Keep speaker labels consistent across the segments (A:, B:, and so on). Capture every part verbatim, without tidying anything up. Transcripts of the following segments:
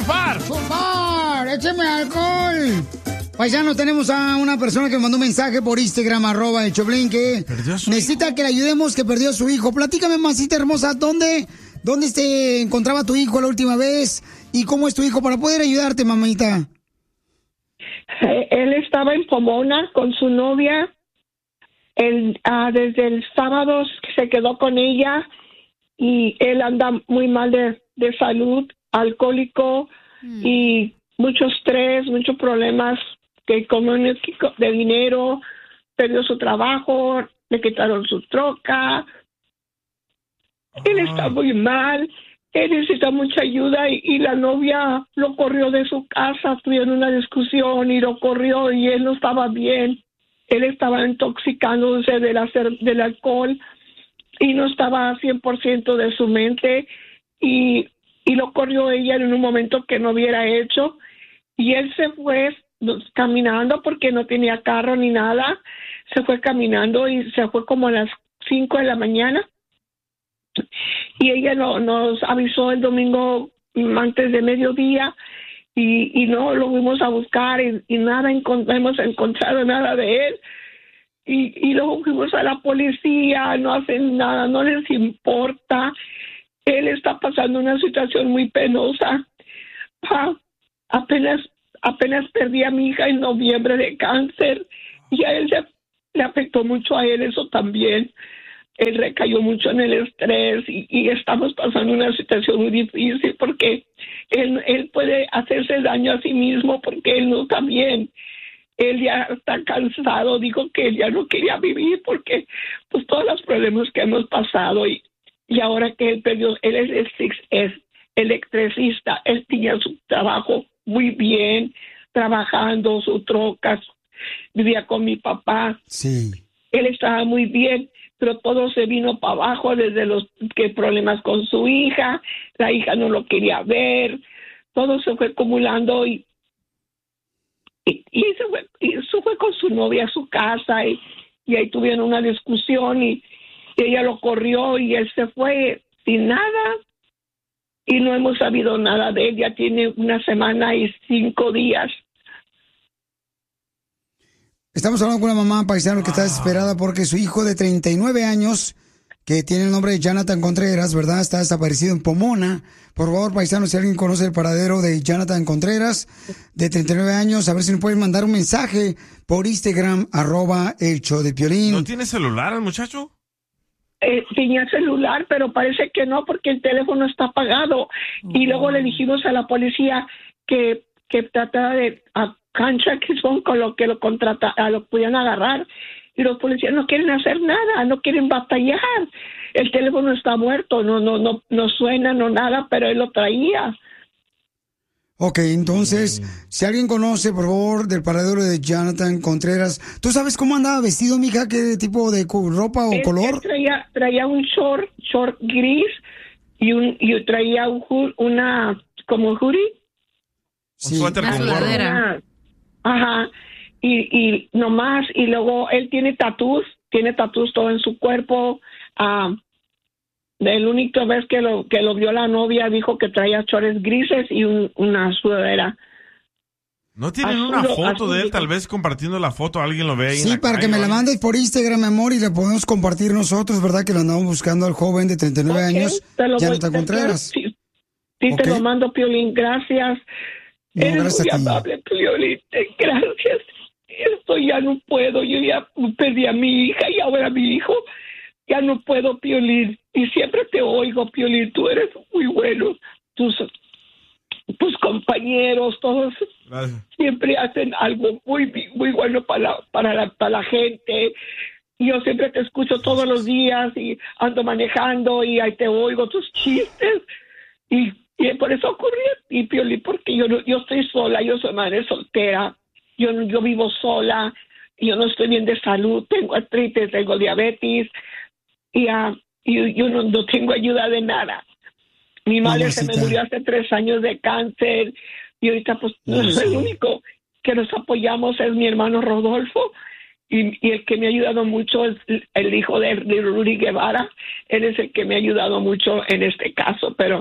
A: triunfar.
B: ¡Triunfar! ¡Écheme alcohol! Paisano, tenemos a una persona que mandó un mensaje por Instagram, arroba el Choplin, que necesita hijo? que le ayudemos, que perdió a su hijo. Platícame, mamacita hermosa, ¿dónde, dónde se encontraba tu hijo la última vez? ¿Y cómo es tu hijo para poder ayudarte, mamita?
C: Él estaba en Pomona con su novia. Él, uh, desde el sábado se quedó con ella y él anda muy mal de, de salud, alcohólico mm. y mucho estrés, muchos problemas que económicos de dinero, perdió su trabajo, le quitaron su troca. Oh. Él está muy mal, él necesita mucha ayuda y, y la novia lo corrió de su casa, tuvieron una discusión y lo corrió y él no estaba bien. Él estaba intoxicándose del, hacer, del alcohol y no estaba a cien por ciento de su mente y, y lo corrió ella en un momento que no hubiera hecho y él se fue caminando porque no tenía carro ni nada, se fue caminando y se fue como a las cinco de la mañana y ella no, nos avisó el domingo antes de mediodía y, y no lo fuimos a buscar y, y nada encont- hemos encontrado nada de él y, y luego fuimos a la policía, no hacen nada, no les importa, él está pasando una situación muy penosa. Ah, apenas apenas perdí a mi hija en noviembre de cáncer y a él se, le afectó mucho a él eso también. Él recayó mucho en el estrés y, y estamos pasando una situación muy difícil porque él, él puede hacerse daño a sí mismo porque él no está bien. Él ya está cansado, dijo que él ya no quería vivir porque pues todos los problemas que hemos pasado y, y ahora que él perdió, él es, es, es electricista, él tenía su trabajo muy bien, trabajando, su troca, vivía con mi papá.
B: Sí.
C: Él estaba muy bien, pero todo se vino para abajo desde los que problemas con su hija, la hija no lo quería ver, todo se fue acumulando y, y, y, se, fue, y se fue con su novia a su casa y, y ahí tuvieron una discusión y, y ella lo corrió y él se fue sin nada. Y no hemos sabido nada de él, ya tiene una semana y cinco días.
B: Estamos hablando con una mamá paisano que está desesperada porque su hijo de treinta y nueve años, que tiene el nombre de Jonathan Contreras, ¿verdad? Está desaparecido en Pomona. Por favor, paisano, si alguien conoce el paradero de Jonathan Contreras, de treinta y nueve años, a ver si nos pueden mandar un mensaje por Instagram, arroba el show de Piolín.
A: ¿No tiene celular el muchacho?
C: Eh, tenía celular, pero parece que no, porque el teléfono está apagado. Uh-huh. Y luego le dijimos a la policía que, que tratara de a cancha que son con lo que lo contrata, a lo podían agarrar. Y los policías no quieren hacer nada, no quieren batallar. El teléfono está muerto, no, no, no, no suena, no nada, pero él lo traía.
B: Ok, entonces, si alguien conoce, por favor, del paradero de Jonathan Contreras, ¿tú sabes cómo andaba vestido, mija? ¿Qué tipo de ropa o
C: él,
B: color?
C: Él traía, traía un short, short gris y un y traía un, una, como hoodie.
A: Sí. Un suéter con gorro.
C: Ajá, y, y nomás, y luego él tiene tatús, tiene tatús todo en su cuerpo. Ah, uh, el único vez que lo que lo vio la novia dijo que traía chores grises y un, una sudadera.
A: ¿No tienen azul, una foto azul, de él? Tal vez compartiendo la foto alguien lo ve ahí.
B: Sí,
A: en la
B: para
A: calle,
B: que me
A: ¿vale?
B: la mandes por Instagram, mi amor, y la podemos compartir nosotros, ¿verdad? Que lo andamos buscando al joven de treinta y nueve
C: okay,
B: años, Jonathan Contreras.
C: Sí, sí okay. Te lo mando, Piolín, gracias.
B: No,
C: Eres
B: gracias
C: muy
B: a ti.
C: amable, Piolín, gracias. Esto ya no puedo, yo ya perdí a mi hija y ahora a mi hijo. Ya no puedo, Piolín, y siempre te oigo, Piolín, tú eres muy bueno, tus, tus compañeros, todos Gracias. Siempre hacen algo muy muy bueno para la, para la, para la gente. Yo siempre te escucho todos los días y ando manejando y ahí te oigo tus chistes y, y por eso ocurrió y Piolín, porque yo no, yo estoy sola, yo soy madre soltera, yo yo vivo sola, yo no estoy bien de salud, tengo artritis, tengo diabetes. Y, uh, y yo no, no tengo ayuda de nada. Mi madre Mamacita. se me murió hace tres años de cáncer y ahorita pues no es el único que nos apoyamos es mi hermano Rodolfo y, y el que me ha ayudado mucho es el hijo de, de Rudy Guevara. Él es el que me ha ayudado mucho en este caso, pero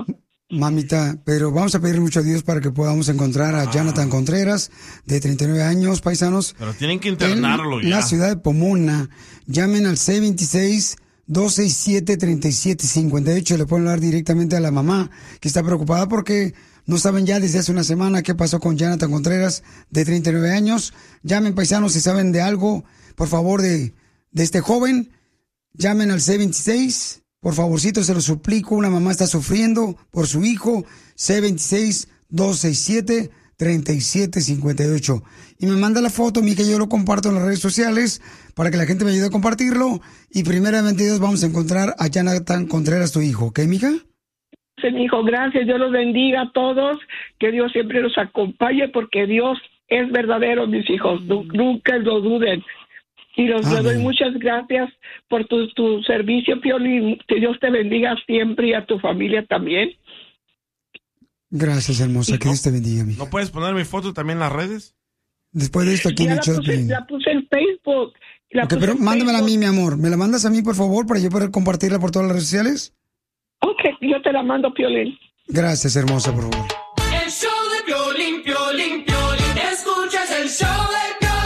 B: Mamita, pero vamos a pedir mucho a Dios para que podamos encontrar a ah. Jonathan Contreras, de treinta y nueve años, paisanos.
A: Pero tienen que internarlo
B: en
A: ya.
B: la ciudad de Pomona. Llamen al seis veintiséis, dos sesenta y siete, treinta y siete cincuenta y ocho. Le pueden hablar directamente a la mamá, que está preocupada porque no saben ya desde hace una semana qué pasó con Jonathan Contreras, de treinta y nueve años. Llamen, paisanos, si saben de algo, por favor, de, de este joven. Llamen al seis veintiséis. Por favorcito, se lo suplico, una mamá está sufriendo por su hijo, seis veintiséis, dos sesenta y siete, treinta y siete cincuenta y ocho. Y me manda la foto, mija, yo lo comparto en las redes sociales para que la gente me ayude a compartirlo. Y primeramente Dios, vamos a encontrar a Jonathan Contreras, tu hijo. ¿Ok, mija?
C: Sí, mi hijo, gracias, Dios los bendiga a todos, que Dios siempre los acompañe, porque Dios es verdadero, mis hijos, mm. nunca lo duden. Y los le doy muchas gracias por tu, tu servicio, Piolín. Que Dios te bendiga siempre y a tu familia también.
B: Gracias, hermosa. Que Dios te bendiga, mija.
A: ¿No puedes poner mi foto también en las redes?
B: Después de esto, aquí en el show.
C: La puse en Facebook. La
B: okay, pero mándamela a mí, mi amor. ¿Me la mandas a mí, por favor, para yo poder compartirla por todas las redes sociales?
C: Ok, yo te la mando, Piolín.
B: Gracias, hermosa, por favor.
D: El show de Piolín, Piolín, Piolín. Escuchas el show de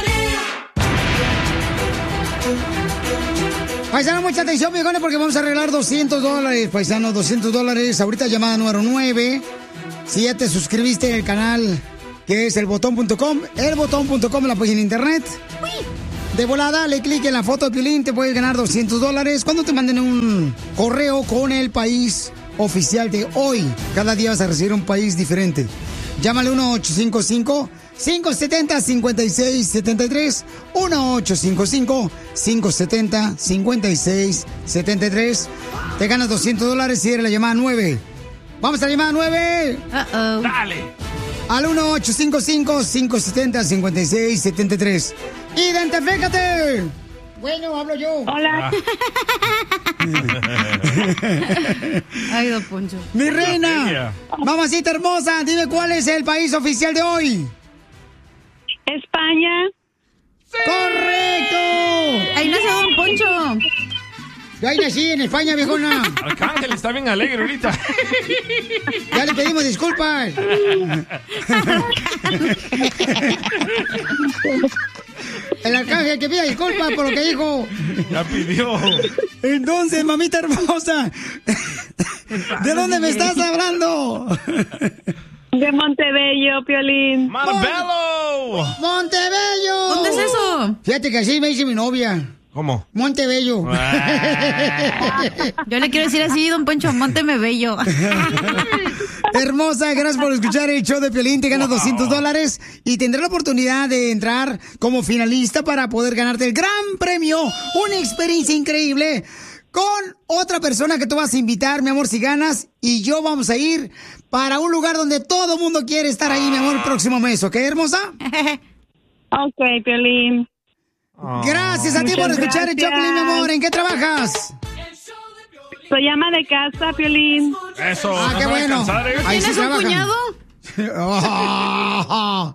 B: Paisano, mucha atención, viejones, porque vamos a arreglar doscientos dólares, paisanos, doscientos dólares. Ahorita llamada número nueve. Si ya te suscribiste en el canal, que es el botón punto com, el botón punto com, la página de internet. De volada, dale clic en la foto de Piolín, te puedes ganar doscientos dólares cuando te manden un correo con el país oficial de hoy. Cada día vas a recibir un país diferente. Llámale uno ocho cinco cinco, cinco siete cero, cinco seis siete tres, uno ocho cinco cinco, cinco siete cero, cinco seis siete tres. Te ganas doscientos dólares si eres la llamada nueve. Vamos a la llamada nueve.
D: Uh-oh.
A: Dale.
B: Al uno ocho cinco cinco, cinco siete cero, cinco seis siete tres. ¡Identifícate! Bueno, hablo yo.
C: Hola.
D: Ay, don Poncho.
B: Mi reina, mamacita hermosa, dime cuál es el país oficial de hoy.
C: España.
B: ¡Sí! ¡Correcto!
D: Ahí nació don Poncho.
B: Yo ahí nací en España, viejona.
A: Arcángel está bien alegre ahorita.
B: Ya le pedimos disculpas. El arcángel que pida disculpas por lo que dijo.
A: Ya pidió.
B: Entonces, mamita hermosa, ¿de dónde me estás hablando?
C: De Montebello, Piolín.
A: ¡Marbello!
B: ¡Montebello!
D: ¿Dónde es eso?
B: Fíjate que así me dice mi novia.
A: ¿Cómo?
B: Montebello.
D: Yo le quiero decir así, don Poncho, Monteme Bello.
B: Hermosa, gracias por escuchar el show de Piolín. Te ganas wow. doscientos dólares y tendrás la oportunidad de entrar como finalista para poder ganarte el gran premio. Una experiencia increíble con otra persona que tú vas a invitar, mi amor, si ganas. Y yo vamos a ir para un lugar donde todo el mundo quiere estar ahí, mi amor, el próximo mes. ¿Ok, hermosa?
C: Ok, Piolín.
B: Gracias a ti por escuchar el show, Piolín, mi amor. ¿En qué trabajas?
C: Soy ama de casa, Piolín.
A: Eso.
B: Ah, qué bueno.
A: Cansar, ¿eh?
B: Ahí
D: ¿Tienes
B: sí
D: un
B: trabajan.
D: cuñado?
B: Oh.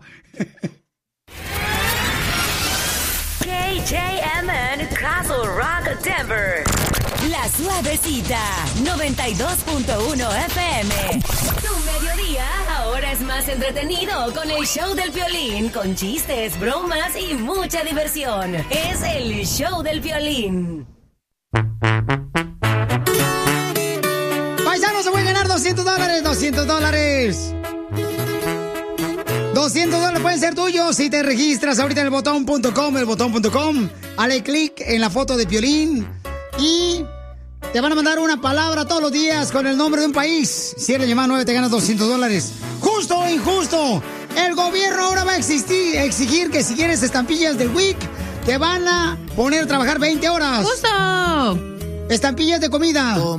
E: K J M N Castle Rock, Denver. La Suavecita, noventa y dos punto uno F M. Tu mediodía ahora es más entretenido con el show del Piolín, con chistes, bromas y mucha diversión. Es el show del Piolín.
B: Paisanos, se pueden ganar doscientos dólares, doscientos dólares. doscientos dólares pueden ser tuyos si te registras ahorita en el botón punto com, el botón punto com. Dale clic en la foto de Piolín y te van a mandar una palabra todos los días con el nombre de un país. Si eres llamada nueve, te ganas doscientos dólares. ¿Justo o injusto? El gobierno ahora va a existir, exigir que si quieres estampillas del W I C, te van a poner a trabajar veinte horas.
D: ¡Justo!
B: Estampillas de comida.